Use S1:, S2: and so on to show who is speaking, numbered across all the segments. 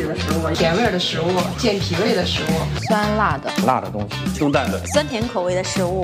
S1: 的食物，甜味的食物，健脾胃的食物，
S2: 酸辣的、
S3: 辣的东西，清淡的，
S4: 酸甜口味的食物。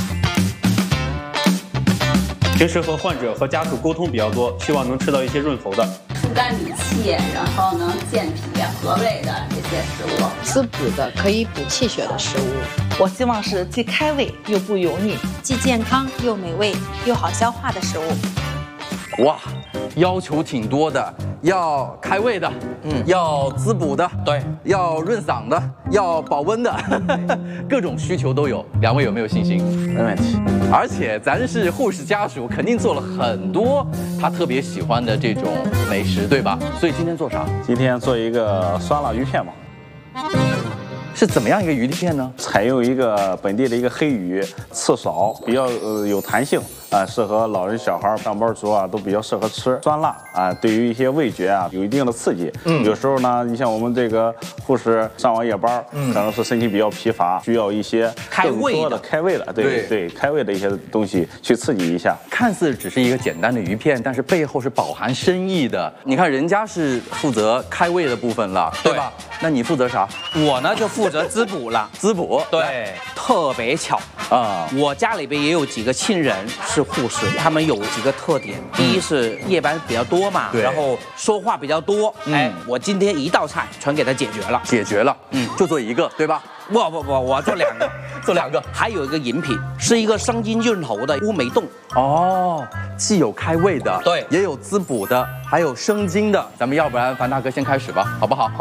S3: 平时和患者和家属沟通比较多，希望能吃到一些润喉的。
S5: 疏肝理气，然后能健脾和胃的这些食物。
S2: 滋补的，可以补气血的食物。
S6: 我希望是既开胃又不油腻，
S4: 既健康又美味又好消化的食物。
S7: 哇，要求挺多的，要开胃的，要滋补的，
S8: 对，
S7: 要润嗓的，要保温的，各种需求都有。两位有没有信心？
S8: 没问题。
S7: 而且咱是护士家属，肯定做了很多他特别喜欢的这种美食，对吧？所以今天做啥？
S8: 今天做一个酸辣鱼片嘛。
S7: 是怎么样一个鱼片呢？
S8: 采用一个本地的一个黑鱼，刺少，比较有弹性啊，适合老人、小孩、上班族啊都比较适合吃。酸辣啊，对于一些味觉啊有一定的刺激。有时候呢，你像我们这个护士上完夜班，可能是身体比较疲乏，需要一些更多的开胃的，对，开胃的一些东西去刺激一下。
S7: 看似只是一个简单的鱼片，但是背后是饱含深意的。你看人家是负责开胃的部分了，对吧？那你负责啥？
S9: 我呢就负责滋补了。
S7: 滋补，
S9: 对，特别巧
S7: 啊！
S9: 我家里边也有几个亲人是护士，他们有几个特点。第一是夜班比较多嘛，然后说话比较多。我今天一道菜全给他解决了，
S7: 就做一个，对吧？
S9: 不，我做两个，
S7: 做两个。
S9: 还有一个饮品，是一个生津润喉的乌梅冻。
S7: 哦，既有开胃的，
S9: 对，
S7: 也有滋补的，还有生津的。咱们要不然樊大哥先开始吧，好不好？